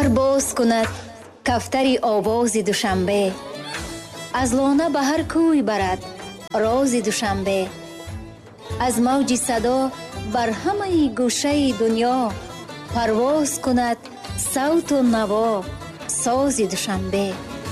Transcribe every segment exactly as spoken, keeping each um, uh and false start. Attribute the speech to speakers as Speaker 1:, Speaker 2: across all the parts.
Speaker 1: парвоз кунад кафтари овози душанбе. аз лона ба ҳар кӯй барад рози душанбе. аз мавҷи садо бар ҳамаи гӯшаи дунё парвоз кунад савту наво сози душанбе.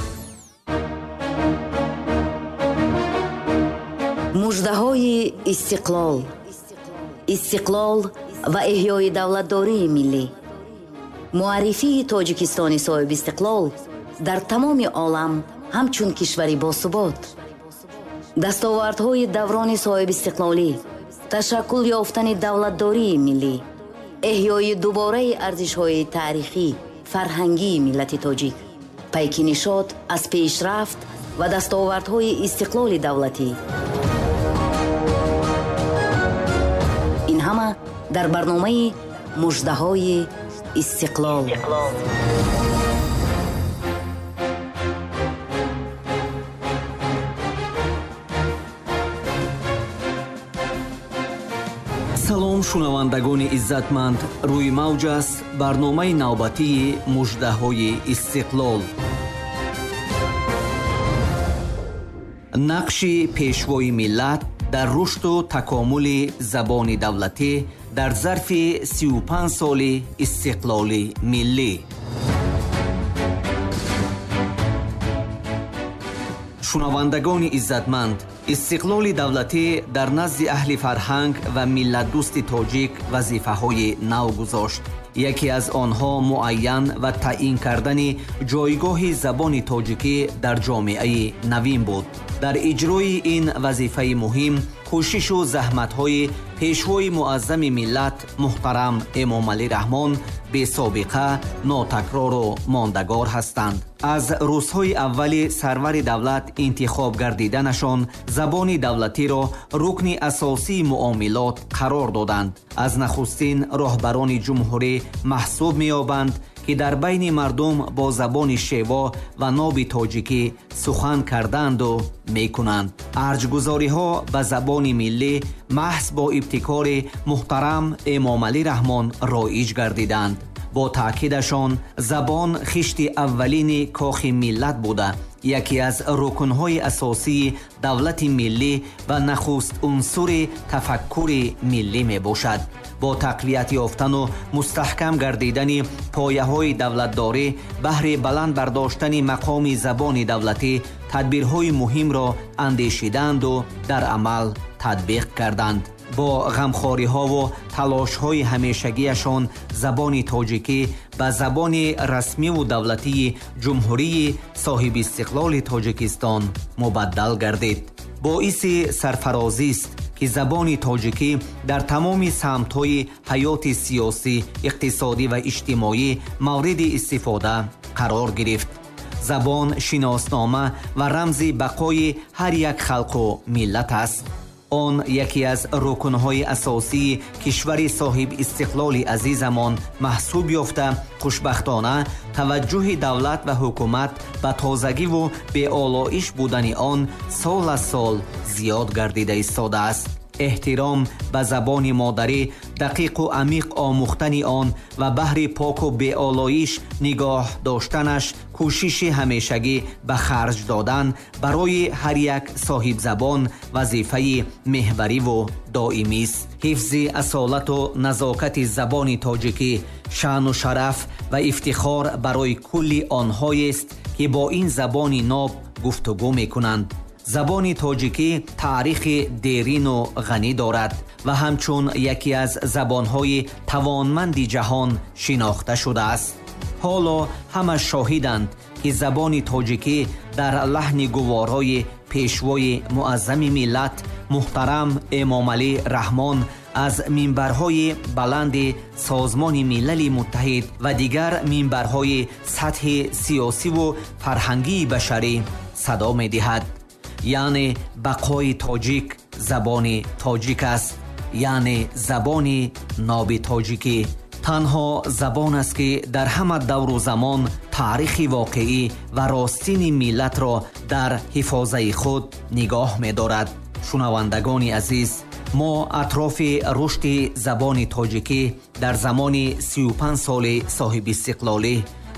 Speaker 2: муждаҳои истиқлол. истиқлол ва эҳёи давлатдории миллӣ. муаррифии тоҷикистони соҳиби истиқлол дар тамоми олам ҳамчун кишвари босубот. дастовардҳои даврони соҳиби истиқлолӣ, ташаккул ёфтани давлатдории миллӣ, эҳёи дубораи арзишҳои таърихӣ, фарҳангии миллати тоҷик, пайки нишод аз пешрафт ва дастовардҳои истиқлоли давлатӣ. ин ҳама дар барномаи муждаҳои истиқлол.
Speaker 3: салом шунавандагони иззатманд, рӯи мавҷ аст барномаи навбатии муждаҳои истиқлол. нақши пешвои миллат дар рушду такомули забони давлатӣ дар зарфи сию панҷ соли истиқлоли миллӣ. шунавандагони иззатманд, истиқлоли давлатӣ дар назди аҳли фарҳанг ва миллатдӯсти тоҷик вазифаҳои нав гузошт. яке аз онҳо муайян ва таъин кардани ҷойгоҳи забони тоҷикӣ дар ҷомеаи навин буд. дар иҷрои ин вазифаи муҳим кӯшишу заҳматҳои пешвои муаззами миллат муҳтарам эмомалӣ раҳмон бесобиқа, нотакрору мондагор ҳастанд. аз рӯзҳои аввали сарвари давлат интихоб гардиданашон забони давлатиро рукни асосии муомилот қарор доданд. аз нахустин роҳбарони ҷумҳурӣ маҳсуб меёбанд ки дар байни мардум бо забони шево ваноби тоҷикӣ сухан карданду мекунанд. арҷгузориҳо ба забони миллӣ маҳз бо ибтикори муҳтарам эмомалӣ раҳмон роиҷ гардиданд. бо таъкидашон забон хишти аввалини кохи миллат буда, яке аз рукнҳои асосии давлати миллӣ ва нахуст унсури тафаккури миллӣ мебошад. бо тақвият ёфтану мустаҳкам гардидани пояҳои давлатдорӣ баҳри баланд бардоштани мақоми забони давлатӣ тадбирҳои муҳимро андешиданду дар амал татбиқ карданд. бо ғамхориҳову талошҳои ҳамешагиашон забони тоҷикӣ ба забони расмиву давлатии ҷумҳурии соҳиби истиқлоли тоҷикистон мубаддал гардид. боиси сарфарозист ки забони тоҷикӣ дар тамоми самтҳои ҳаёти сиёсӣ, иқтисодӣ ва иҷтимоӣ мавриди истифода қарор гирифт. забон шиноснома ва рамзи бақои ҳар як халқу миллат аст. он яке аз рукнҳои асосии кишвари соҳиб истиқлоли азизамон маҳсуб ёфта, хушбахтона таваҷҷӯҳи давлат ва ҳукумат ба тозагиву беолоиш будани он сол аз сол зиёд гардида истодааст. эҳтиром ба забони модарӣ, дақиқу амиқ омӯхтани он ва баҳри поку беолоиш нигоҳ доштанаш кӯшиши ҳамешагӣ ба харҷ додан барои ҳар як соҳибзабон вазифаи меҳвариву доимист. ҳифзи асолату назокати забони тоҷикӣ шаъну шараф ва ифтихор барои кулли онҳоест ки бо ин забони ноб гуфтугӯ мекунанд. забони тоҷикӣ таърихи дерину ғанӣ дорад ва ҳамчун яке аз забонҳои тавонманди ҷаҳон шинохта шудааст. ҳоло ҳама шоҳиданд ки забони тоҷикӣ дар лаҳни гуворҳои пешвои муаззами миллат муҳтарам эмомалӣ раҳмон аз минбарҳои баланди созмони милали муттаҳид ва дигар минбарҳои сатҳи сиёсиву фарҳангии башарӣ садо медиҳад. яъне бақои тоҷик забони тоҷик аст, яъне забониноби тоҷикӣ. танҳо забон аст ки дар ҳама давру замон таърихи воқеӣ ва ростини миллатро дар ҳифозаи худ нигоҳ медорад. шунавандагони азиз, мо атрофи рушди забони тоҷикӣ дар замони сию панҷ соли соҳиби истиқлолӣ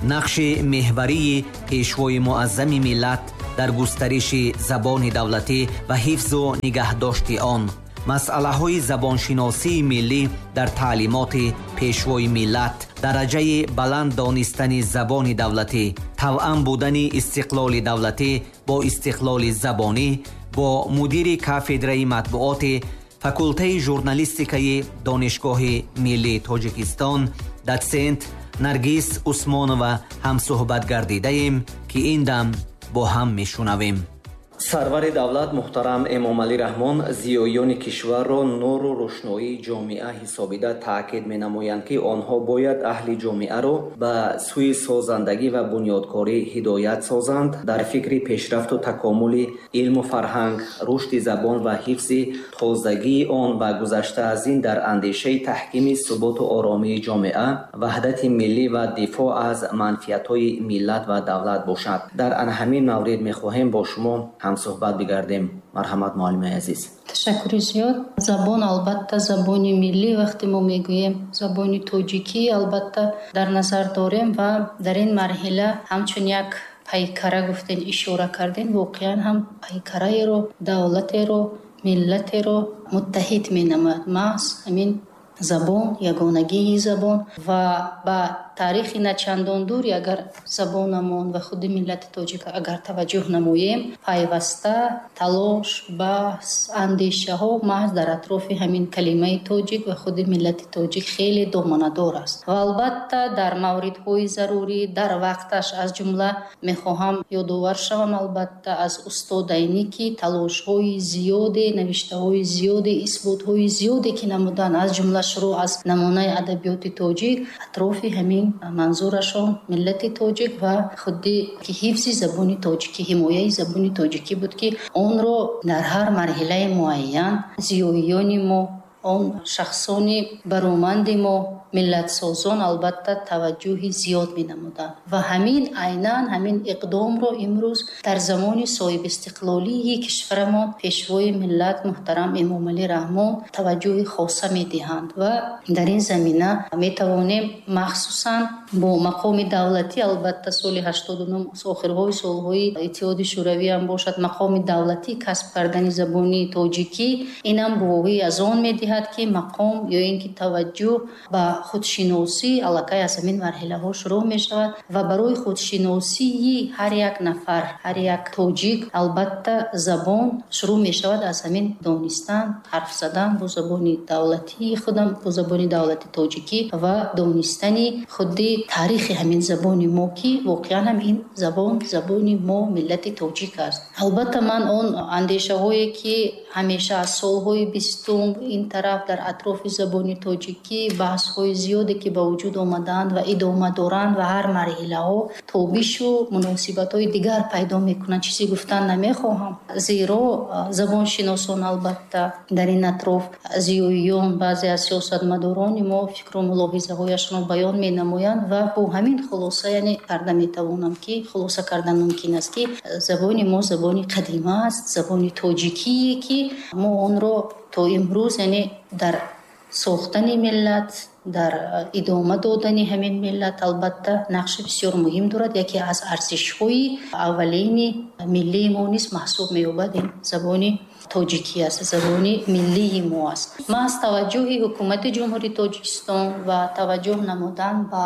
Speaker 3: нақши меҳварии пешвои муаззами миллат дар густариши забони давлатӣ ва ҳифзу нигаҳдошти он, масъалаҳои забоншиносии миллӣ дар таълимоти пешвои миллат, дараҷаи баланд донистани забони давлатӣ, тавъан будани истиқлоли давлатӣ бо истиқлоли забонӣ, бо мудири кафедраи матбуоти факултаи журналистикаи Донишгоҳи Миллии Тоҷикистон доцент Наргиз Усмонова ҳамсуҳбат гардидаем, ки ин дам бо ҳам мешунавем. сарвари давлат муҳтарам Эмомалӣ Раҳмон зиёёни кишварро нуру рӯшноии ҷомеа ҳисобида таъкид менамоянд, ки онҳо бояд аҳли ҷомеаро ба сӯи созандагӣ ва бунёдкорӣ ҳидоят созанд, дар фикри пешрафту такомули илму фарҳанг, рушди забон ва ҳифзи тозагии он ва гузашта аз ин дар андешаи таҳкими суботу оромии ҷомеа, ваҳдати миллӣ ва дифоъ аз манфиатҳои миллат ва давлат бошад. дар ан ҳамин маврид мехоҳем бо шумо ҳамсуҳбат бигардем. марҳамат муаллимаи азиз.
Speaker 4: ташаккури зиёд. Забон албатта забони миллӣ, вақте мо мегӯем забони тоҷикӣ албатта дар назар дорем ва дар ин марҳила ҳамчун як пайкара гуфтен, ишора карден, воқеан ҳам пайкараеро, давлатеро, миллатеро муттаҳид менамояд. маҳз ҳамин забон, ягонагии забон ва ба таърихи начандон дури агар забонамон ва худи миллати тоҷик агар таваҷҷӯҳ намоем, пайваста талош, баҳс, андешаҳо маҳз дар атрофи ҳамин калимаи тоҷик ва худи миллати тоҷик хеле домонадор аст. ва албатта дар мавридҳои зарурӣ дар вақташ аз ҷумла мехоҳам ёдовар шавам албатта аз устодайнӣ, ки талошҳои зиёде, навиштаҳои зиёде, исботҳои зиёде ки намуданд, аз ҷумла шурӯъ аз намунаи адабиёти тоҷик, атрофи ҳамин манзурашон миллати тоҷик ва худи ки ҳифзи забони тоҷикӣ, ҳимояи забони тоҷикӣ буд, ки онро дар ҳар марҳилаи муайян зиёиёни мо, он шахсони бароманди мо, миллатсозон албатта таваҷҷӯҳи зиёд менамуданд ва ҳамин айнан ҳамин иқдомро имрӯз дар замони соҳибистиқлолии кишварамон пешвои миллат муҳтарам Эмомалӣ Раҳмон таваҷҷӯҳи хоса медиҳанд ва дар ин замина метавонем махсусан бо мақоми давлатӣ, албатта соли ҳаштоду нӯ охирҳои солҳои иттиҳоди шӯравӣ ам бошад, мақоми давлатӣ касб кардани забони тоҷикӣ, инам гувоҳӣ аз он медиҳад, ки мақом ё ин ки таваҷҷӯҳ ба худшиносӣ аллакай аз ҳамин марҳилаҳо шурӯъ мешавад ва барои худшиносии ҳар як нафар, ҳар як тоҷик албатта забон шурӯъ мешавад аз ҳамин донистан, ҳарф задан бо забони давлатии худам, бо забони давлати тоҷикӣ ва донистани худи таърихи ҳамин забони мо, ки воқеан ҳам ин забон забони мо миллати тоҷик аст. албатта ман он андешаҳое ки ҳамеша аз солҳои бистум ин тараф дар атрофи забони тоҷикӣ баҳсҳои зиёде ки ба вуҷуд омадаанд ва идома доранд ва ҳар марҳилаҳо тобишу муносибатҳои дигар пайдо мекунанд, чизе гуфтан намехоҳам, зеро забоншиносон албатта дар ин атроф зиёиён, баъзе аз сиёсатмадорони мо фикру мулоҳизаҳояшонро баён менамоянд ва бо ҳамин хулоса яъне карда метавонам, ки хулоса кардан мумкин аст, ки забони мо забони қадима аст, забони тоҷикие, ки мо онро то имрӯз яъне дар сохтани миллат, дар идома додани ҳамин миллат албатта нақши бисёр муҳим дорад. яке аз арзишҳои аввалини миллии мо низ маҳсуб меёбад ин забони тоҷикӣ аст, забони миллии мо аст. маҳз таваҷҷӯҳи ҳукумати ҷумҳурии Тоҷикистон ва таваҷҷӯҳ намудан ба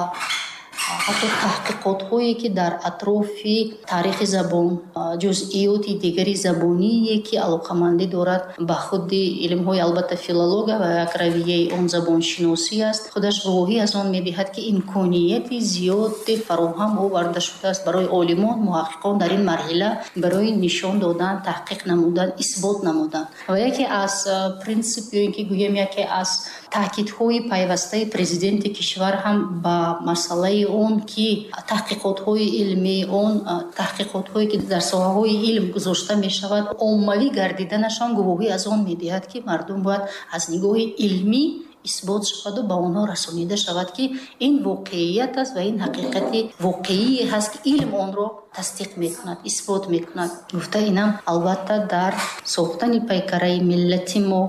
Speaker 4: ҳатто таҳқиқотҳое ки дар атрофи таърихи забон, ҷузъиёти дигари забоние ки алоқамандӣ дорад ба худи илмҳои албатта филология ва як равияи он забоншиносӣ аст, худаш гувоҳӣ аз он медиҳад, ки имконияти зиёде фароҳам оварда шудааст барои олимон, муҳаққиқон дар ин марҳила барои нишон додан, таҳқиқ намудан, исбот намудан. ва яке аз принсип ё ин ки гӯем яке аз таъкидҳои пайвастаи президенти кишвар ҳам ба масъалаи он, ки таҳқиқотҳои илмӣ, он таҳқиқотҳое ки дар соҳаҳои илм гузошта мешавад, оммавӣ гардиданашон гувоҳӣ аз он медиҳад, ки мардум бояд аз нигоҳи илмӣ исбот шаваду ба онҳо расонида шавад, ки ин воқеият аст ва ин ҳақиқати воқеие ҳаст, ки илм онро тасдиқ мекунад, исбот мекунад. гуфта инам албатта дар сохтани пайкараи миллати мо,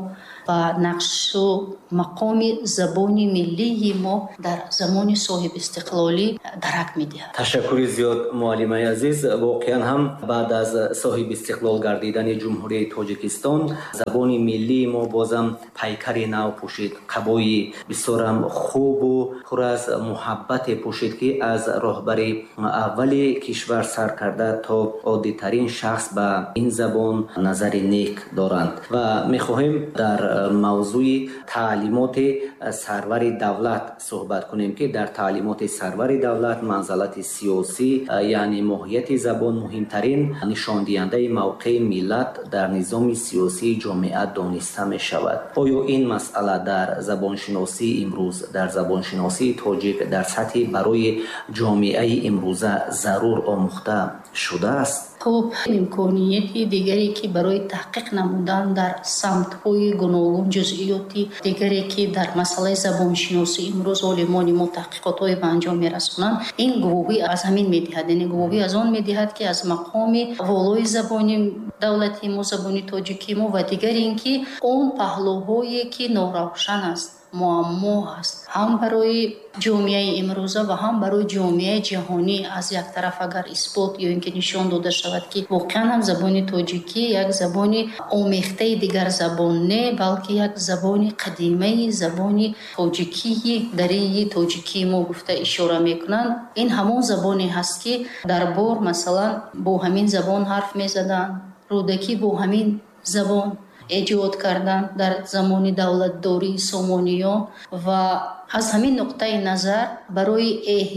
Speaker 4: ва нақшу мақоми забони миллии мо дар замони соҳибистиқлолӣ дарак медиҳад.
Speaker 3: ташаккури зиёд муаллимаи азиз. воқеан ҳам баъд аз соҳибистиқлол гардидани ҷумҳурияи тоҷикистон забони миллии мо бозам пайкари нав пӯшид, қабои бисёрам хубу пур аз муҳаббате пӯшид ки аз роҳбари аввали кишвар сар карда то оддитарин шахс ба ин забон назари нек доранд. ва мехоҳем дар мавзӯи таълимоти сарвари давлат суҳбат кунем ки дар таълимоти сарвари давлат манзалати сиёсӣ яъне моҳияти забон муҳимтарин нишондиҳандаи мавқеи миллат дар низоми сиёсии ҷомеа дониста мешавад. оё ин масъала дар забоншиносии имрӯз, дар забоншиносии тоҷик дар сатҳи барои ҷомеаи имрӯза зарур омӯхта шудааст?
Speaker 4: хуб, имконияти дигаре ки барои таҳқиқ намудан дар самтҳои гуногун, ҷузъиёти дигаре ки дар масъалаи забоншиносӣ имрӯз олимони мо таҳқиқотҳое ба анҷом мерасонанд, ин гувоҳӣ аз ҳамин медиҳад. яъне гувоҳӣ аз он медиҳад ки аз мақоми волои забони давлати мо, забони тоҷикии мо ва дигар ин ки он паҳлӯҳое ки норавшан аст, муаммо аст, ҳам барои ҷомеаи имрӯза ва ҳам барои ҷомеаи ҷаҳонӣ. аз як тараф агар исбот ё ин ки нишон дода шавад ки воқеан ҳам забони тоҷикӣ як забони омехтаи дигар забон не, балки як забони қадимаи забони тоҷикии дарии тоҷикии мо гуфта ишора мекунанд. ин ҳамон забоне ҳаст ки дар бор масалан бо ҳамин забон ҳарф мезаданд, рӯдакӣ бо ҳамин забон эҷод карданд дар замони давлатдории сомониён. ва аз ҳамин нуқтаи назар барои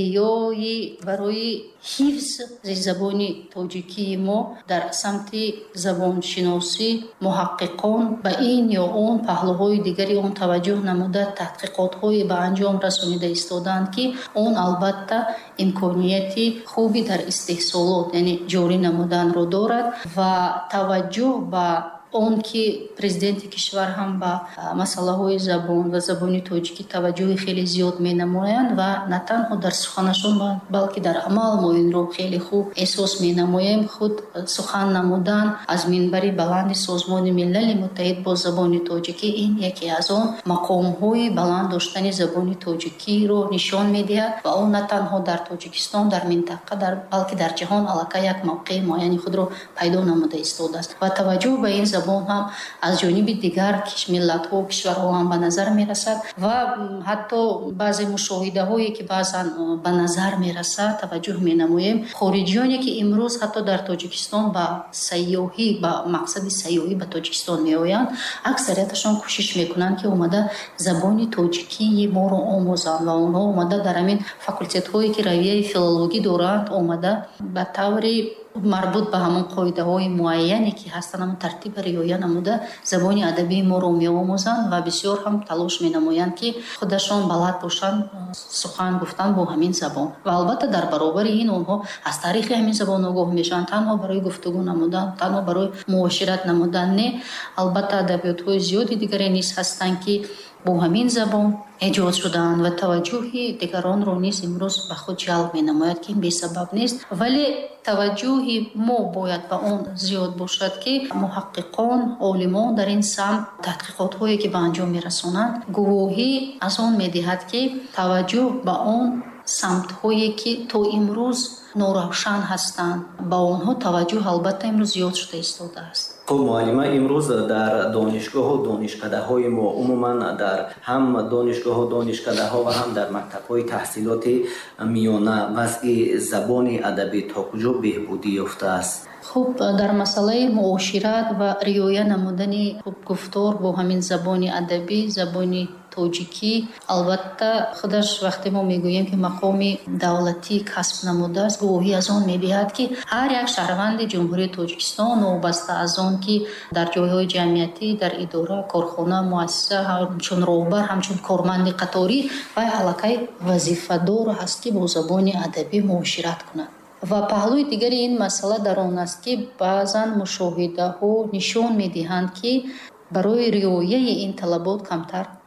Speaker 4: эҳёи, барои ҳифзи забони тоҷикии мо дар самти забоншиносӣ муҳаққиқон ба ин ё он паҳлӯҳои дигари он таваҷҷӯҳ намуда таҳқиқотҳое ба анҷом расонида истоданд ки он албатта имконияти хуби дар истеҳсолот яъне ҷорӣ намуданро дорад. ва таваҷҷӯҳ ба он ки президенти кишвар ҳам ба масъалаҳои забон ва забони тоҷикӣ таваҷҷӯҳи хеле зиёд менамоянд ва на танҳо дар суханашон балки дар амал мо инро хеле хуб эҳсос менамоем. худ сухан намудан аз минбари баланди созмони милали муттаҳид бо забони тоҷикӣ ин яке аз он мақомҳои баланд доштани забони тоҷикиро нишон медиҳад ва он на танҳо дар тоҷикистон, дар минтақа, балки дар ҷаҳон аллакай як мавқеи муайяни худро пайдо намуда истодааст. ва таваҷҷӯҳ ба ин забон ҳам аз ҷониби дигар миллатҳо, кишварҳо ҳам ба назар мерасад ва ҳатто баъзе мушоҳидаҳое ки баъзан ба назар мерасад таваҷҷӯҳ менамоем. хориҷиёне ки имрӯз ҳатто дар тоҷикистон ба сайёҳӣ, ба мақсади сайёҳӣ ба тоҷикистон меоянд, аксарияташон кӯшиш мекунанд ки омада забони тоҷикии моро омӯзанд ва онҳо омада дар ҳамин факултетҳое ки равияи филологӣ доранд омада ба таври марбут ба ҳамон қоидаҳои муайяне ки ҳастанд ҳамон тартиба риоя намуда забони адабии моро меомӯзанд ва бисёр ҳам талош менамоянд ки худашон балад бошанд сухан гуфтан бо ҳамин забон. ва албатта дар баробари ин онҳо аз таърихи ҳамин забон огоҳ мешаванд, танҳо барои гуфтугӯ намудан, танҳо барои муошират намудан не. албатта адабиётҳои зиёди дигаре низ ҳастанд ки бо ҳамин забон эҷод шудаанд ва таваҷҷӯҳи дигаронро низ имрӯз ба худ ҷалб менамояд ки ин бесабаб нест. вале таваҷҷӯҳи мо бояд ба он зиёд бошад ки муҳаққиқон, олимон дар ин самт тадқиқотҳое ки ба анҷом мерасонанд гувоҳӣ аз он медиҳад ки таваҷҷӯҳ ба он самтҳое ки то имрӯз норавшан ҳастанд ба онҳо таваҷҷӯҳ албатта имрӯз зиёд шуда истодааст.
Speaker 3: хуб муаллима, имрӯз дар донишгоҳу донишкадаҳои мо умуман дар ҳам донишгоҳу донишкадаҳо ва ҳам дар мактабҳои таҳсилоти миёна вазъи забони адабӣ то куҷо беҳбудӣ ёфтааст?
Speaker 4: хуб дар масъалаи муошират ва риоя намудани гуфтор бо ҳамин забони адабӣ, забони тоҷикӣ, албатта худаш вақте мо мегӯем ки мақоми давлатӣ касб намудааст, гувоҳӣ аз он медиҳад ки ҳар як шаҳрванди ҷумҳурии Тоҷикистон новобаста аз он ки дар ҷойҳои ҷамъиятӣ, дар идора, корхона, муассиса ҳамчун роҳбар, ҳамчун корманди қаторӣ вай аллакай вазифадор ҳаст ки бо забони адабӣ муошират кунад. ва паҳлӯи дигари ин масъала дар он аст ки баъзан мушоҳидаҳо нишон медиҳанд ки барои риояи ин талабот камтар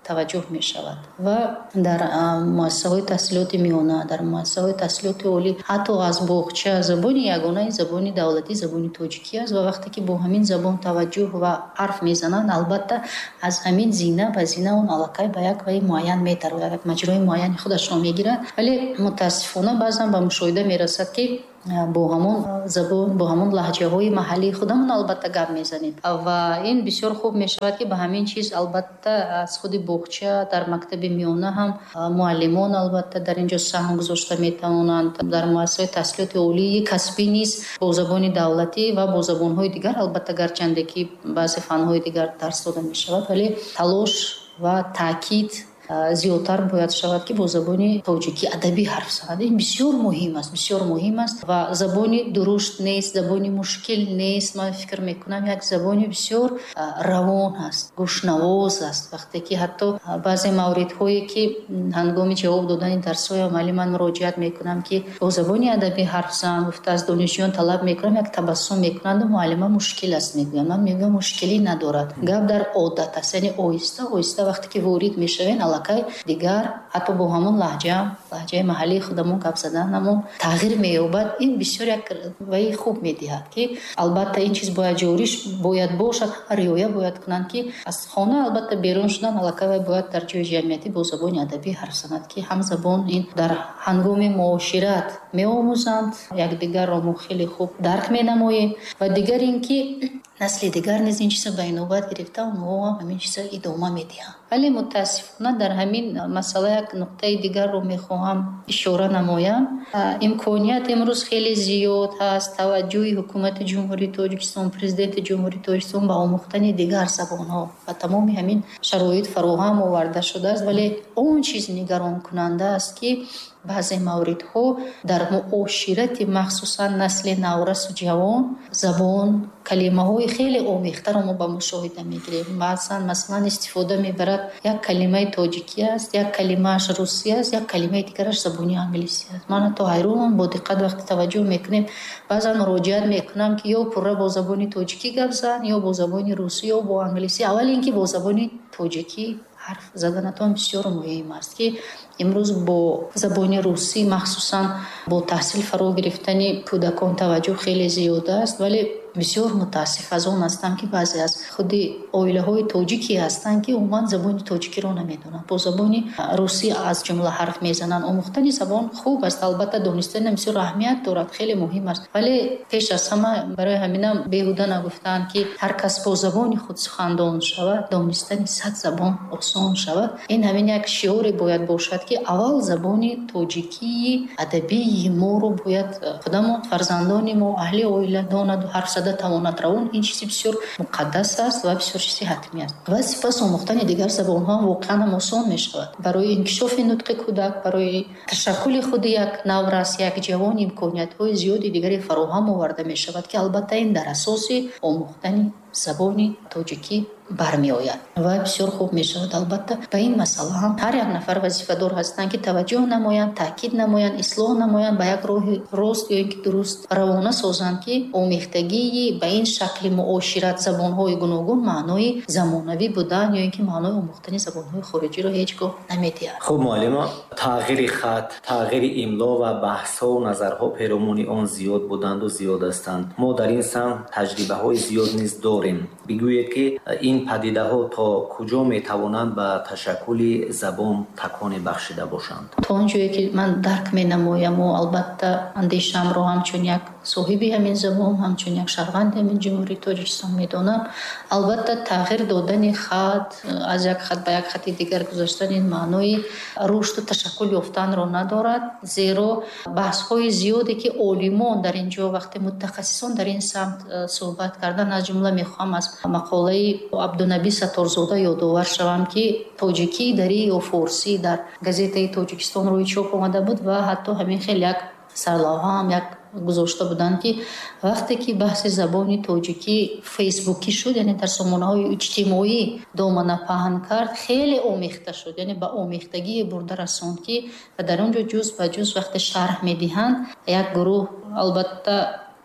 Speaker 4: таваҷҷӯҳ мешавад ва дар муассисаҳои таҳсилоти миёна, дар муассисаҳои таҳсилоти олӣ, ҳатто аз боғча забони ягонаи забони давлатӣ забони тоҷикӣ аст ва вақте ки бо ҳамин забон таваҷҷӯҳ ва ҳарф мезананд, албатта аз ҳамин зина ба зина он аллакай ба як ваи муайян метарояд, як маҷрои муайяни худашро мегирад. Вале мутаассифона баъзан ба мушоҳида мерасад ки бо ҳамон забон, бо ҳамон лаҳҷаҳои маҳаллии худамон албатта гап мезанем ва ин бисёр хуб мешавад ки ба ҳамин чиз албатта аз худи боғча дар мактаби миёна ҳам муаллимон албатта дар инҷо саҳм гузошта метавонанд. Дар муассисаҳои таҳсилоти олии касбӣ низ бо забони давлатӣ ва бо забонҳои дигар, албатта гарчанде ки баъзе фанҳои дигар дарс дода мешавад, вале талош ва таъкид зиёдтар бояд шавад ки бо забони тоҷикӣ адабӣ ҳарф занад. Ин бисёр муҳим аст, бисёр муҳим аст ва забони дурушт нест, забони мушкил нест. Ман фикр мекунам як забони бисёр равон аст, гӯшнавоз аст. Вақте ки ҳатто баъзе мавридҳое ки ҳангоми ҷавоб додани дарсҳои амалӣ ман муроҷиат мекунам ки бо забони адабӣ ҳарф зан, гуфта аз донишҷӯён талаб мекунам, як табассум мекунанду муаллима мушкил аст мегӯям. Ман мегӯям мушкилӣ надорад. Гап дар одат аст, яъне оҳиста оҳиста вақте ки ворид мешавен аллакай дигар ҳатто бо ҳамон лаҳҷа лаҳҷаи маҳаллии худамон гап заданамон тағйир меёбад. Ин бисёр як ваи хуб медиҳад ки албатта ин чиз бояд ҷорӣ бояд бошад, риоя бояд кунанд ки аз хона албатта берун шудан аллакай вай бояд дар ҷои ҷамъиятӣ бо забони адабӣ ҳарф занад ки ҳам забон ин дар ҳангоми муошират меомӯзанд, якдигарро мо хеле хуб дарк менамоем ва дигар ин ки насли дигар низ ин чиза ба инобат гирифта онҳо ҳам ҳамин чиза идома медиҳанд. вале мутаассифона дар ҳамин масъала як нуқтаи дигарро мехоҳам ишора намоям. имконият имрӯз хеле зиёд ҳаст, таваҷҷӯҳи ҳукумати ҷумҳурии Тоҷикистон, президенти ҷумҳурии Тоҷикистон ба омӯхтани дигар забонҳо ва тамоми ҳамин шароит фароҳам оварда шудааст, вале он чиз нигаронкунанда аст ки баъзе мавридҳо дар муоширати махсусан насли наврасу ҷавон забон калимаҳои хеле омехтаро мо ба мушоҳида мегирем. баъзан масалан истифода мебарад як калимаи тоҷикӣ аст, як калимааш русӣ аст, як калимаи дигараш забони англисӣ аст. ман ҳатто ҳайронам, бо диққат вақти таваҷҷӯҳ мекунем баъзан муроҷиат мекунам ки ё пурра бо забони тоҷикӣ гап зан, ё бо забони русӣ, ё бо англисӣ. аввал ин ки бо забони тоҷикӣ ҳарф заданатон бисёр муҳим аст ки имрӯз бо забони русӣ махсусан бо таҳсил фаро гирифтани кӯдакон таваҷҷӯҳ хеле зиёд аст, вале бисёр мутаассиф аз он ҳастам ки баъзе аз худи оилаҳои тоҷикӣ ҳастанд ки умуман забони тоҷикиро намедонанд, бо забони русӣ аз ҷумла ҳарф мезананд. омӯхтани забон хуб аст, албатта донистани бисёр аҳамият дорад, хеле муҳим аст, вале пеш аз ҳама барои ҳаминам беҳуда нагуфтанд ки ҳар кас бо забони худ сухандон шавад, донистани сад забон осон шавад. ин ҳамин як шиёре бояд бошад ки аввал забони тоҷикии адабии моро бояд худамон фарзандони мо аҳли оила донаду ҳарф зада тавонад равон. ин чизи бисёр муқаддас аст ва бисёр чизи ҳатмӣ аст ва сипас омӯхтани дигар забонҳо ҳам воқеан ҳам осон мешавад. барои инкишофи нутқи кӯдак, барои ташаккули худи як наврас, як ҷавон имкониятҳои зиёди дигаре фароҳам оварда мешавад ки албатта ин дар асоси омӯхтани забони тоҷикӣ бармеояд ва бисёр хуб мешавад. албатта ба ин масъала ҳам ҳар як нафар вазифадор ҳастанд ки таваҷҷӯҳ намоянд, таъкид намоянд, ислоҳ намоянд, ба як роҳи рост ё ин ки дуруст равона созанд ки омехтагии ба ин шакли муошират забонҳои гуногун маънои замонавӣ будан ё ин ки маънои омӯхтани забонҳои хориҷиро ҳеҷ гоҳ намедиҳад.
Speaker 5: хуб муаллима, тағйири хат, тағйири имло ва баҳсҳо назарҳо перомони он зиёд буданду зиёд ҳастанд. мо дар ин самт таҷрибаҳои зиёд низ дорем. бигӯед ки ин падидаҳо то куҷо метавонанд ба ташаккули забон таконе бахшида бошанд?
Speaker 4: то он ҷое ки ман дарк менамояму албатта андешаамро ҳамчун як соҳиби ҳамин забон, ҳамчун як шаҳрванди ҳамин ҷумҳурии Тоҷикистон медонам. албатта тағйир додани хат, аз як хат ба як хати дигар гузаштан ин маънои рушду ташаккул ёфтанро надорад, зеро баҳсҳои зиёде ки олимон дар ин ҷо вақти мутахассисон дар ин самт суҳбат кардан, аз ҷумла мехоҳам аз мақолаи абдунаби сатторзода ёдовар шавам ки тоҷикӣ дарӣ ё форсӣ дар газетаи Тоҷикистон рӯи чоп омада буд ва ҳатто ҳамин хеле як сарлавҳаам як гузошта буданд ки вақте ки баҳси забони тоҷикӣ фейсбукӣ шуд, яъне дар сомонаҳои иҷтимоӣ домана паҳн кард, хеле омехта шуд, яъне ба омехтагие бурда расонд ки ва дар он ҷо ҷуз ба ҷуз вақте шарҳ медиҳанд, як гурӯҳ албатта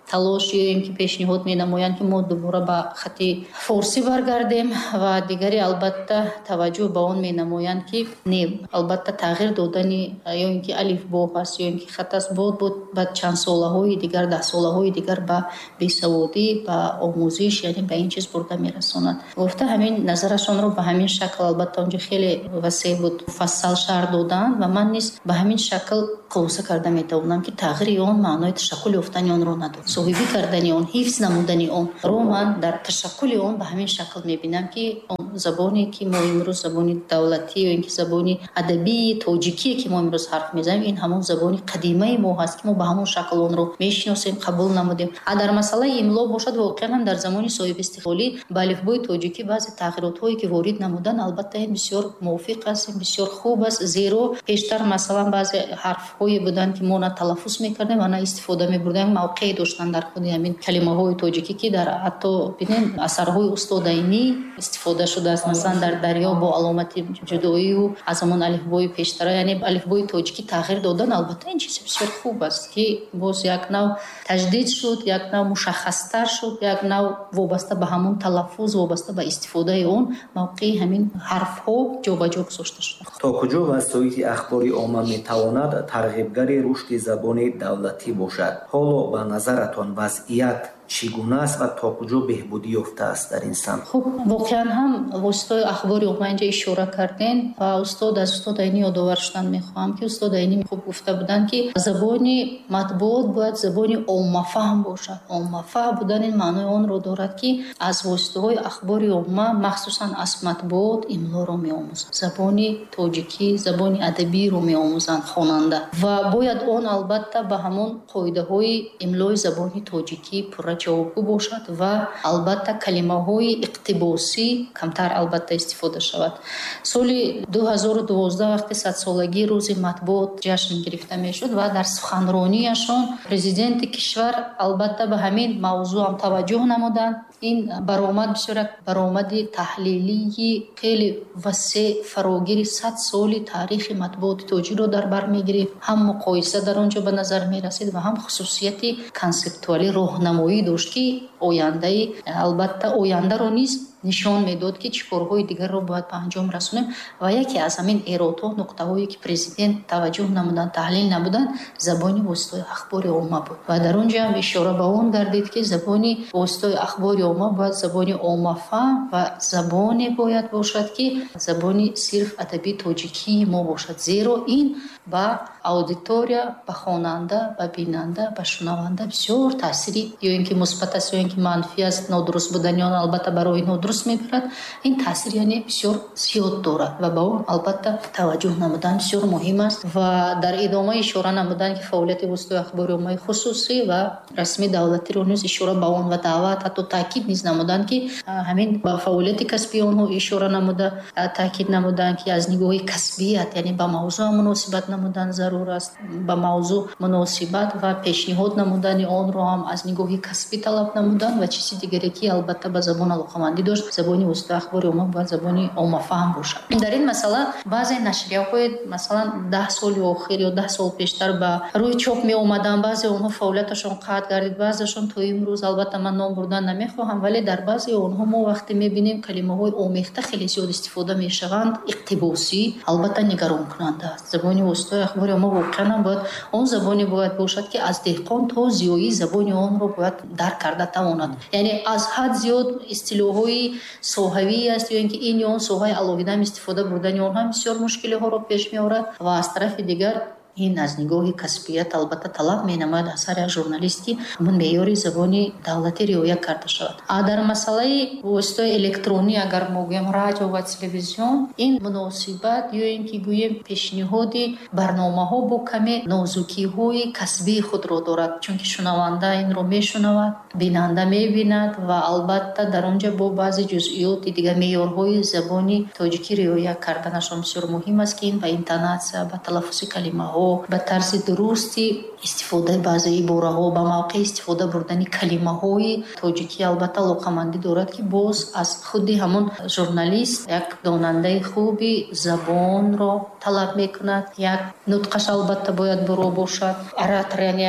Speaker 4: талош ё ин ки пешниҳод менамоянд ки мо дубора ба хати форсӣ баргардем ва дигари албатта таваҷҷӯҳ ба он менамоянд ки не албатта тағйир додани ё ин ки алифбо ҳаст ё ин ки хат аст бод буд ба чандсолаҳои дигар даҳсолаҳои дигар ба бесаводӣ ба омӯзиш яъне ба ин чиз бурда мерасонад. гуфта ҳамин назарашонро ба ҳамин шакл албатта онҷо хеле васеъ буд муфассал шарҳ доданд ва ман низ ба ҳамин шакл хулоса карда метавонам ки тағйири он маънои ташаккули ёфтани онро надорад. соҳибӣ кардани он, ҳифз намудани онро ман дар ташаккули он ба ҳамин шакл мебинам ки он забоне ки мо имрӯз забони давлатӣ ё ин ки забони адабии тоҷикие ки мо имрӯз ҳарф мезанем ин ҳамон забони қадимаи мо ҳаст ки мо ба ҳамон шакл онро мешиносем, қабул намудем. а дар масъалаи имло бошад воқеан ҳам дар замони соҳибистиқлолӣ ба алифбои тоҷикӣ баъзе тағйиротҳое ки ворид намуданд албатта ин бисёр мувофиқ аст, ин бисёр хуб аст, зеро пештар масалан баъзе ҳарфҳое буданд ки мо на талаффуз мекардем ва на истифода мебурдем, мавқеъ доштанд дар худи ҳамин калимаҳои тоҷикӣ ки дар ҳатто бинем асарҳои устодаинӣ истифода шудааст. масалан дар дарё бо аломати ҷудоию аз ҳамон алифбои пештара яъне алифбои тоҷикӣ тағйир додан албатта ин чизи бисёр хуб аст ки боз як нав таҷдид шуд, як нав мушаххастар шуд, як нав вобаста ба ҳамон талаффуз, вобаста ба истифодаи он мавқеи ҳамин ҳарфҳо ҷобаҷо гузошта шуда.
Speaker 5: то куҷо васоити ахбори омма метавонад тарғибгари рушди забони давлатӣ бошад? ҳоло ба назаратон вазъият чӣ гуна аст ва то куҷо беҳбудӣ ёфтааст дар ин самт?
Speaker 4: хуб воқеан ҳам воситаи ахбори омма инҷа ишора кардем ва устод аз устод Айнӣ ёдовар шудан мехоҳам ки устод Айнӣ хуб гуфта буданд ки забони матбуот бояд забони оммафаҳм бошад. оммафаҳм будан ин маънои онро дорад ки аз воситаҳои ахбори омма махсусан аз матбуот имлоро меомӯзанд, забони тоҷикӣ, забони адабиро меомӯзанд хонанда ва бояд он албатта ба ҳамон қоидаҳои имлои забони тоҷикӣ пурра ҷавобгӯ бошад ва албатта калимаҳои иқтибосӣ камтар албатта истифода шавад. соли ду ҳазору дувоздаҳ вақти садсолагии рӯзи матбуот ҷашн гирифта мешуд ва дар суханронияшон президенти кишвар албатта ба ҳамин мавзӯъам таваҷҷӯҳ намуданд. ин баромад бисёр як баромади таҳлилии хеле васеъ фарогири сад соли таърихи матбуоти тоҷикро дар бар мегирифт. ҳам муқоиса дар он ҷо ба назар мерасид ва ҳам хусусияти консептуалӣ роҳнамоӣ дошт ки ояндаи албатта ояндаро низ нишон медод ки чӣ корҳои дигарро бояд ба анҷом расонем ва яке аз ҳамин эродҳо нуқтаҳое ки президент таваҷҷӯҳ намуданд, таҳлил намуданд, забони воситаҳои ахбори омма буд ва дар он ҷо ҳам ишора ба он гардид ки забони воситаҳои ахбори омма бояд забони оммафаҳм ва забоне бояд бошад ки забони сирф адаби тоҷикии мо бошад, зеро ин ба аудитория, ба хонанда, ба бинанда, ба шунаванда бисёр таъсири ё ин ки мусбат аст ё ин ки манфӣ аст, нодуруст будани он албатта барои нодуруст мебарад. ин таъсир яъне бисёр зиёд дорад ва ба он албатта таваҷҷӯҳ намудан бисёр муҳим аст ва дар идома ишора намуданд ки фаъолияти воситаҳои ахбори оммаи хусусӣ ва расмии давлатиро низ ишора ба он ва даъват ҳатто таъкид низ намуданд ки ҳамин ба фаъолияти касбии онҳо ишора намуда таъкид намуданд ки аз нигоҳи касбият яъне ба мавзӯъ муносибат намудан зарур аст, ба мавзӯъ муносибат ва пешниҳод намудани онро ҳам аз нигоҳи касбӣ талаб намуданд ва чизи дигаре ки албатта ба забон алоқамандӣ дошт забони воситаи ахбори омма бояд забони оммафаҳм бошад. дар ин масъала баъзе нашрияҳои масалан даҳ соли охир ё даҳ сол пештар ба рӯи чоп меомаданд, баъзе онҳо фаъолияташон қатъ гардид, баъзеашон то имрӯз албатта ман ном бурдан намехоҳам, вале дар баъзе онҳо мо вақте мебинем калимаҳои омехта хеле зиёд истифода мешаванд, иқтибосӣ, албатта нигаронкунанда аст. забони воситаҳои ахбори омма воқеан ҳам бояд он забоне бояд бошад ки аз деҳқон то зиёӣ забони онро бояд дарк карда тавонад, яъне аз ҳад зиёд истилоҳҳои соҳавӣ аст ё ин ки ин ё он соҳаи алоҳидаам истифода бурдани он ҳам бисёр мушкилиҳоро пеш меорад ва аз тарафи дигар ин аз нигоҳи касбият албатта талаб менамояд аз ҳар як журналист ки ҳамон меъёри забони давлатӣ риоя карда шавад. а дар масъалаи воситаҳои электронӣ агар мо гӯем радио ва телевизион, ин муносибат ё ин ки гӯем пешниҳоди барномаҳо бо каме нозукиҳои касбии худро дорад, чунки шунаванда инро мешунавад, бинанда мебинад ва албатта дар он ҷо бо баъзе ҷузъиёти дигар меъёрҳои забони тоҷикӣ риоя карданашон бисёр муҳим аст ки ин ба интонатсия, ба талаффузи калимаҳо, ба тарзи дурусти истифодаи баъзе ибораҳо, ба мавқеъ истифода бурдани калимаҳои тоҷикӣ албатта алоқамандӣ дорад ки боз аз худи ҳамон журналист як донандаи хуби забонро талаб мекунад, як нутқаш албатта бояд буро бошад, оратор яъне як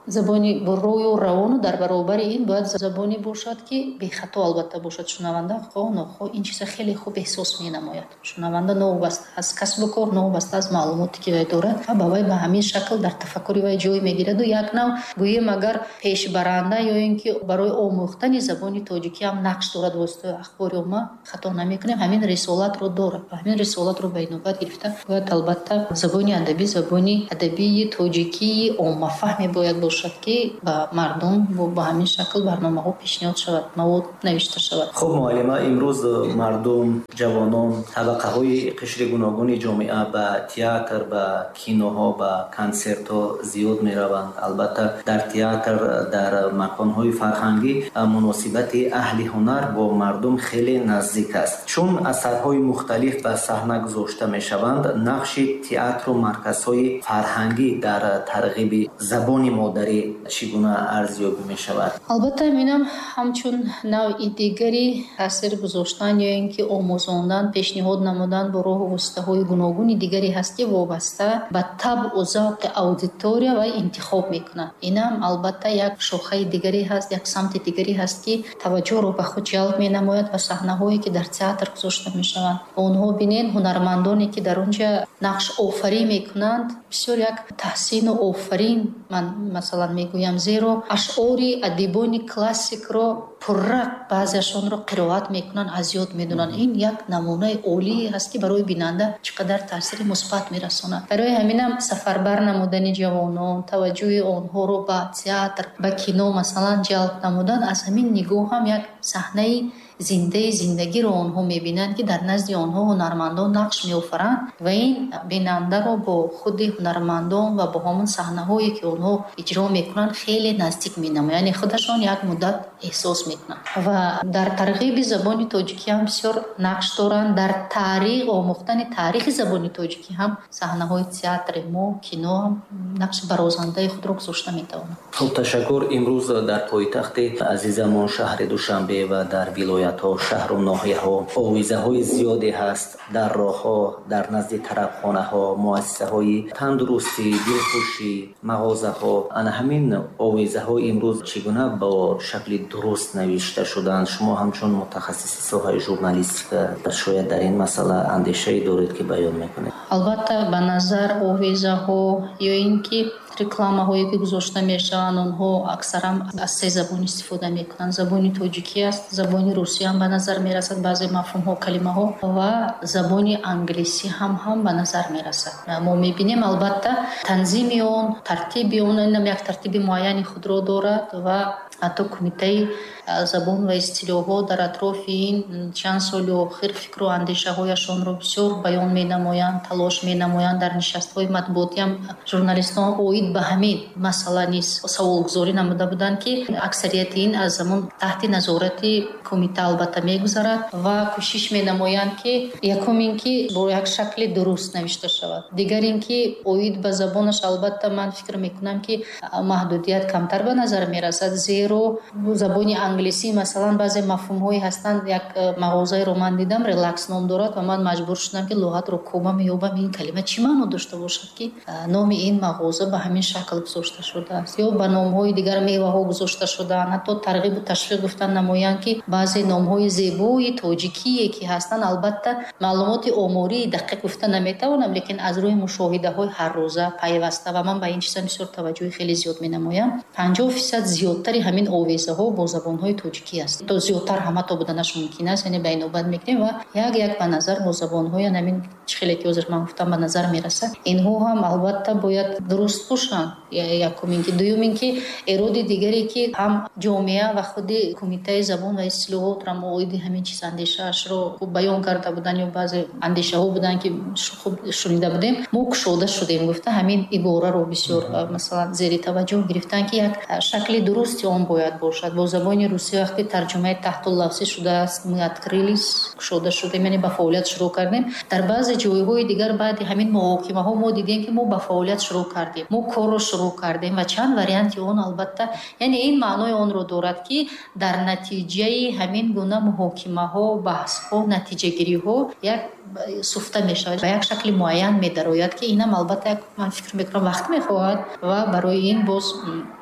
Speaker 4: забони буррою равону дар баробари ин бояд забоне бошад ки бехато албатта бошад. Шунаванда хо нохо ин чиза хеле хуб эҳсос менамояд. шунаванда новобаста аз касбу кор, новобаста аз маълумоте ки вай дорад ва ба вай ба ҳамин шакл дар тафаккури вай ҷой мегираду як нав гӯем агар пешбаранда ё ин ки барои омӯхтани забони тоҷикӣ ҳам нақш дорад воситаи ахбори умма, хато намекунем, ҳамин рисолатро дорад ва ҳамин рисолатро ба инобат гирифта бояд албатта забони адабӣ забони адабии тоҷикии оммафаҳме бояд бошад ки ба мардум ба ҳамин шакл барномаҳо пешниҳод шавад, мавод навишта шавад.
Speaker 5: хуб муаллима, имрӯз мардум, ҷавонон, табақаҳои қишри гуногуни ҷомеа ба театр, ба киноҳо, ба консертҳо зиёд мераванд. албатта дар театр, дар маконҳои фарҳангӣ муносибати аҳли ҳунар бо мардум хеле наздик аст. чун асарҳои мухталиф ба саҳна гузошта мешаванд, нақши театру марказҳои фарҳангӣ дар тарғиби забони модарӣ чӣ гуна арзёбӣ мешавад?
Speaker 4: албатта минам ҳамчун навъи дигари таъсир гузоштан ё ин ки омӯзондан, пешниҳод намудан бо роҳу воситаҳои гуногуни дигаре ҳаст ки вобаста ба табъу завқи аудитория ва интихоб мекунад. инам албатта як шохаи дигаре ҳаст, як самти дигаре ҳаст ки таваҷҷӯҳро ба худ ҷалб менамояд ва саҳнаҳое ки дар театр гузошта мешаванд. онҳо бинен ҳунармандоне ки дар он ҷа нақш офарӣ мекунанд, бисёр як таҳсину офарин ман масалан мегӯям, зеро ашъори адибони классикро пурра баъзеашонро қироат мекунанд, аз ёд медонанд. ин як намунаи олие ҳаст ки барои бинанда чӣ қадар таъсири мусбат мерасонад. барои ҳаминам сафарбар намудани ҷавонон, таваҷҷӯҳи онҳоро ба театр, ба кино масалан ҷалб намудан, аз ҳамин нигоҳ ҳам як саҳнаи зиндаи зиндагиро онҳо мебинанд ки дар назди онҳо ҳунармандон нақш меофаранд ва ин бинандаро бо худи ҳунармандон ва бо ҳамон саҳнаҳое ки онҳо иҷро мекунанд хеле наздик менамояд, яъне худашон як муддат эҳсос мекунанд. ва дар тарғиби забони тоҷикӣ ҳам бисёр нақш доранд. дар таърих, омӯхтани таърихи забони тоҷикӣ ҳам саҳнаҳои театри мо, кино ҳам нақши барозандаи худро гузошта метавонанд.
Speaker 5: хуб, ташаккур. имрӯз дар пойтахти азизамон шаҳри Душанбе ва дар вилоят шаҳру ноҳияҳо овизаҳои зиёде ҳаст. дар роҳҳо, дар назди тарабхонаҳо, муассисаҳои тандурустӣ, дилхушӣ, мағозаҳо, ана ҳамин овизаҳо имрӯз чӣ гуна бо шакли дуруст навишта шуданд? шумо ҳамчун мутахассиси соҳаи журналистика шояд дар ин масъала андешае доред ки баён мекунед?
Speaker 4: албатта ба назар овизаҳо ё ин ки рекламаҳое ки гузошта мешаванд, онҳо аксаран аз се забон истифода мекунанд. забони тоҷикӣ аст, забони русӣ ҳам ба назар мерасад, баъзе мафҳумҳо, калимаҳо, ва забони англисӣ ҳам ҳам ба назар мерасад. мо мебинем албатта танзими он, тартиби он инам як тартиби муайяни худро дорад ва ҳатто кумитаи забон ва истилоҳот дар атрофи ин чанд соли охир фикру андешаҳояшонро бисёр баён менамоянд, талош менамоянд. дар нишастҳои матбуотӣ ҳам журналистон оид ба ҳамин масъала низ саволгузорӣ намуда буданд ки аксарияти ин аз замон таҳти назорати кумита албатта мегузарад ва кӯшиш менамоянд ки якум ин ки бо як шакли дуруст навишта шавад, дигар ин ки оид ба забонаш албатта ман фикр мекунам ки маҳдудият камтар ба назар мерасад, зеро забони англисӣ масалан баъзе мафҳумҳои ҳастанд. як мағозаеро ман дидам, релакс ном дорад ва ман маҷбур шудам ки луғатро коба меёбам, ин калима чӣ маъно дошта бошад ки номи ин мағоза ба ҳамин шакл гузошта шудааст, ё ба номҳои дигар меваҳо гузошта шудаанд. ҳатто тарғибу ташвиқ гуфтан намоянд ки баъзе номҳои зебои тоҷикие ки ҳастанд, албатта маълумоти омории дақиқ гуфта наметавонам, лекин аз рӯи мушоҳидаҳои ҳаррӯза пайваста ва ман ба ин чиза бисёр таваҷҷӯҳи хеле зиёд менамоям, панҷоҳ фисад зиёдтари ҳамин овезаҳо бо забонҳои тоҷикӣ аст. то зиёдтар ҳама то буданаш мумкин аст, яъне ба инобат мегирем ва як як ба назар бо забонҳои ҳамин хеле ки ҳозир ман гуфтам ба назар мерасад. инҳо ҳам албатта бояд дуруст бошанд. якум ин ки дуюм ин ки эроди дигаре ки ҳам ҷомеа ва худи кумитаи забон ва истилоҳотро оиди ҳамин чиз андешаашро баён карда буданд ё баъзе андешаҳо буданд ки хуб шунида будем, мо кушода шудем гуфта ҳамин ибораро бисёр масалан зери таваҷҷӯҳ гирифтанд ки як шакли дурусти он бояд бошад. бо забони русӣ вақти тарҷумаи таҳтуллавсӣ шудааст, мы открылись, кушода шудем, яъне ба фаъолият шурӯъ кардем. дар баъзе ҷойҳои дигар баъди ҳамин муҳокимаҳо мо дидем ки мо ба фаъолият шурӯъ кардем, мо корро шурӯъ кардем ва чанд варианти он албатта, яъне ин маънои онро дорад ки дар натиҷаи ҳамин гуна муҳокимаҳо, баҳсҳо, натиҷагириҳо як суфта мешавад, ба як шакли муайян медарояд ки инам албатта як ман фикр мекунам вақт мехоҳад ва барои ин боз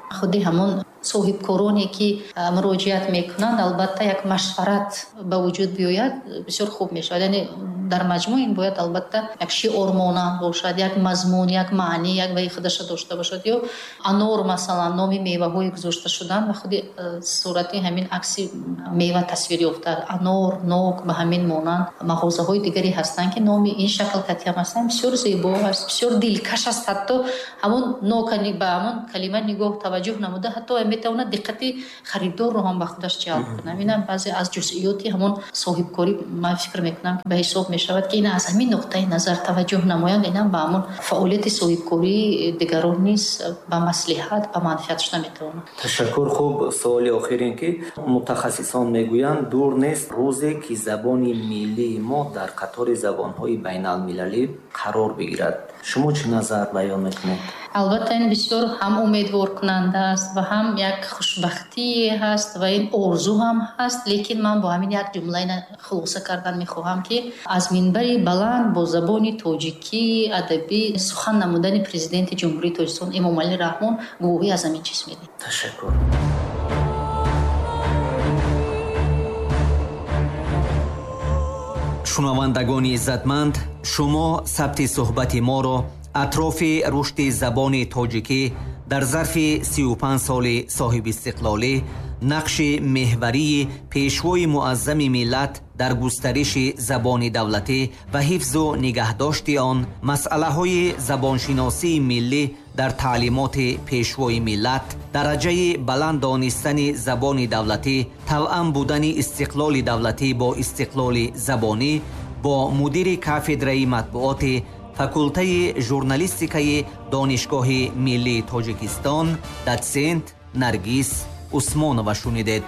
Speaker 4: худи ҳамон соҳибкороне ки муроҷиат мекунанд албатта як машварат ба вуҷуд биёяд бисёр хуб мешавад. яъне дар маҷмӯъ ин бояд албатта як шиъор монанд бошад, як мазмун, як маънӣ, як ваи худаша дошта бошад. ё анор масалан номи меваҳое гузошта шуданд ва худи сурати ҳамин акси мева тасвир ёфтад. анор, нок ба ҳамин монанд мағозаҳои дигаре ҳастанд ки номи ин шакл катиам ҳастанд. бисёр зебо аст, бисёр дилкаш аст. ҳатто ҳамон нокани ба ҳамон калима нигоҳ таваҷҷӯҳ намуда ҳатто метавонад диққати харидорро ҳам ба худаш ҷалб кунад. ина баъзе аз ҷузъиёти ҳамон соҳибкорӣ ман фикр мекунам ба ҳисоб мешавад ки ина аз ҳамин нуқтаи назар таваҷҷӯҳ намоянд, ина ба ҳамон фаъолияти соҳибкории дигарон низ ба маслиҳат ба манфиат шуда метавонад.
Speaker 5: ташаккур. хуб, суоли охир ин ки мутахассисон мегӯянд дур нест рӯзе ки забони миллии мо дар қатори забонҳои байналмилалӣ қарор бигирад. шумо чӣ назар баён мекунед?
Speaker 4: албатта ин бисёр ҳам умедворкунанда аст ва ҳам як хушбахтие ҳаст ва ин орзу ҳам ҳаст. лекин ман бо ҳамин як ҷумлаи хулоса кардан мехоҳам ки аз минбари баланд бо забони тоҷикӣ адабӣ сухан намудани президенти ҷумҳурии Тоҷикистон Эмомалӣ Раҳмон гувоҳӣ аз ҳамин чиз медиҳад.
Speaker 5: ташаккур.
Speaker 3: шунавандагони иззатманд, шумо сабти суҳбати моро атрофи рушди забони тоҷикӣ дар зарфи сию панҷ соли соҳибистиқлолӣ, нақши меҳварии пешвои муаззами миллат дар густариши забони давлатӣ ва ҳифзу нигаҳдошти он, масъалаҳои забоншиносии миллӣ дар таълимоти пешвои миллат, дараҷаи баланд донистани забони давлатӣ, тавъам будани истиқлоли давлатӣ бо истиқлоли забонӣ, бо мудири кафедраи матбуоти факултаи журналистикаи донишгоҳи миллии Тоҷикистон доцент Наргиз Усмонова шунидед.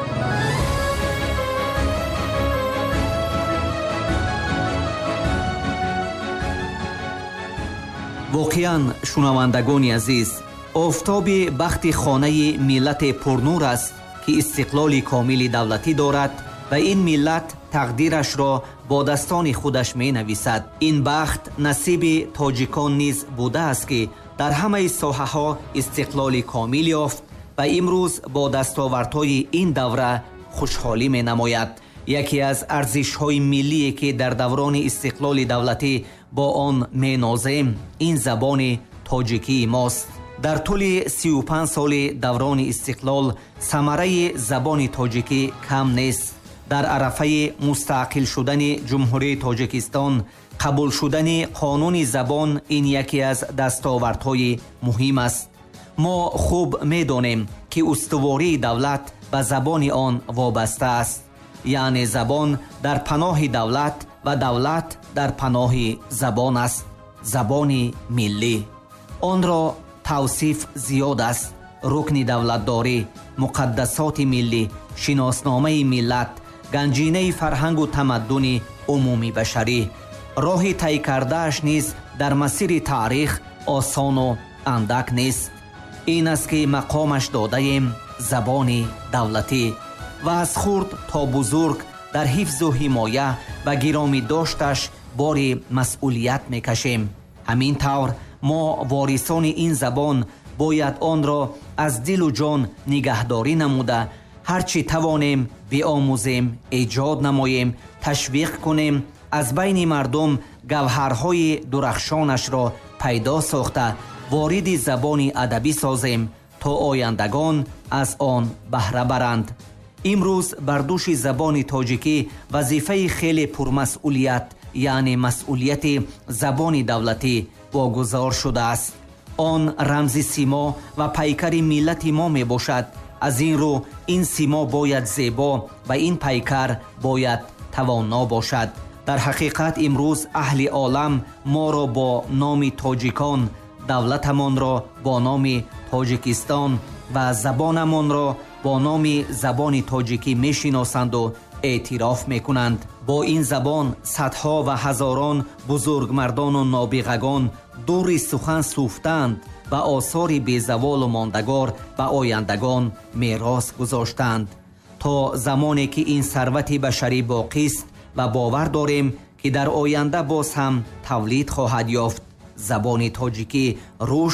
Speaker 3: воқеан шунавандагони азиз, офтоби бахти хонаи миллати пурнур аст ки истиқлоли комили давлатӣ дорад ва ин миллат тақдирашро бо дастони худаш менависад. ин бахт насиби тоҷикон низ будааст ки дар ҳамаи соҳаҳо истиқлоли комил ёфт ва имрӯз бо дастовардҳои ин давра хушҳолӣ менамояд. яке аз арзишҳои миллие ки дар даврони истиқлоли давлатӣ бо он менозем, ин забони тоҷикии мост. дар тӯли сию панҷ соли даврони истиқлол самараи забони тоҷикӣ кам нест. дар арафаи мустақил шудани ҷумҳурии Тоҷикистон, қабул шудани қонуни забон ин яке аз дастовардҳои муҳим аст. мо хуб медонем ки устувории давлат ба забони он вобаста аст. яъне забон дар паноҳи давлат ва давлат дар паноҳи забон аст. забони миллӣ. онро тавсиф зиёд аст. рукни давлатдорӣ, муқаддасоти миллӣ, шиносномаи миллат, ганҷинаи фарҳангу тамаддуни умуми башарӣ. роҳи тай кардааш низ дар масири таърих осону андак нест. ин аст ки мақомаш додаем забони давлатӣ ва аз хурд то бузург дар ҳифзу ҳимоя ва гиромидошташ бори масъулият мекашем. ҳамин тавр мо ворисони ин забон бояд онро аз дилу ҷон нигаҳдорӣ намуда ҳар чӣ тавонем биомӯзем, эҷод намоем, ташвиқ кунем, аз байни мардум гавҳарҳои дурахшонашро пайдо сохта вориди забони адабӣ созем, то ояндагон аз он баҳра баранд. имрӯз бар дӯши забони тоҷикӣ вазифаи хеле пурмасъулият, яъне масъулияти забони давлатӣ вогузор шудааст. он рамзи симо ва пайкари миллати мо мебошад. аз ин рӯ ин симо бояд зебо ва ин пайкар бояд тавонно бошад. дар ҳақиқат имрӯз аҳли олам моро бо номи тоҷикон, давлатамонро бо номи Тоҷикистон ва забонамонро бо номи забони тоҷикӣ мешиносанду эътироф мекунанд. бо ин забон садҳо ва ҳазорон бузургмардону нобиғагон дури сухан суфтанд ва осори безаволу мондагор ба ояндагон мерос гузоштанд. то замоне ки ин сарвати башарӣ боқист ва бовар дорем ки дар оянда боз ҳам тавлид хоҳад ёфт, забони тоҷикӣ рушд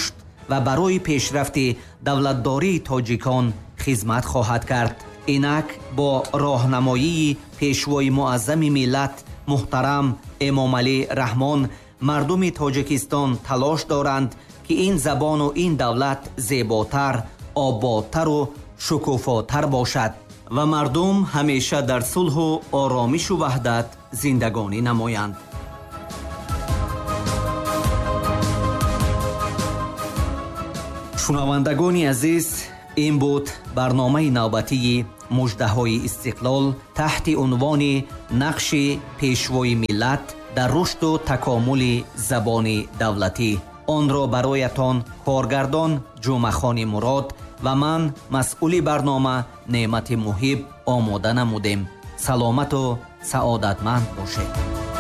Speaker 3: ва барои пешрафти давлатдории тоҷикон хизмат хоҳад кард. инак бо роҳнамоии пешвои муаззами миллат муҳтарам эмомалӣ раҳмон мардуми тоҷикистон талош доранд ки ин забону ин давлат зеботар, ободтару шукуфотар бошад ва мардум ҳамеша дар сулҳу оромишу ваҳдат зиндагонӣ намоянд. шунавандагони азиз, ин буд барномаи навбатии муждаҳои истиқлол таҳти унвони нақши пешвои миллат дар рушду такомули забони давлатӣ. онро бароятон коргардон ҷумъахони мурод ва ман масъули барнома неъмати муҳиб омода намудем. саломату саодатманд бошед.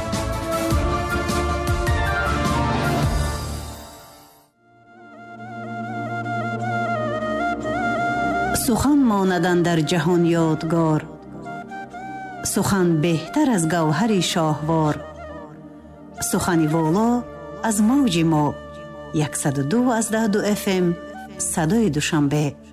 Speaker 6: сухан монад дар ҷаҳон ёдгор, сухан беҳтар аз гавҳари шоҳвор. сухани воло аз мавҷи мо яксаду ду аздаҳ ду эф эм садои душанбе.